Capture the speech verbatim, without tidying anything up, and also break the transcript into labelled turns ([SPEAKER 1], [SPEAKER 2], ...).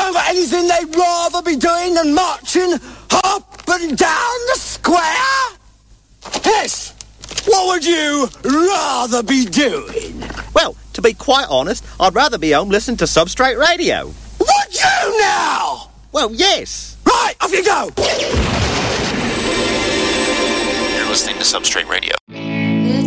[SPEAKER 1] haven't got anything they'd rather be doing than marching up and down the square? Yes. What would you rather be doing?
[SPEAKER 2] Well, to be quite honest, I'd rather be home listening to Substrate Radio.
[SPEAKER 1] Would you now?
[SPEAKER 2] Well, yes.
[SPEAKER 1] Right, off you go.
[SPEAKER 3] You're listening to Substrate Radio.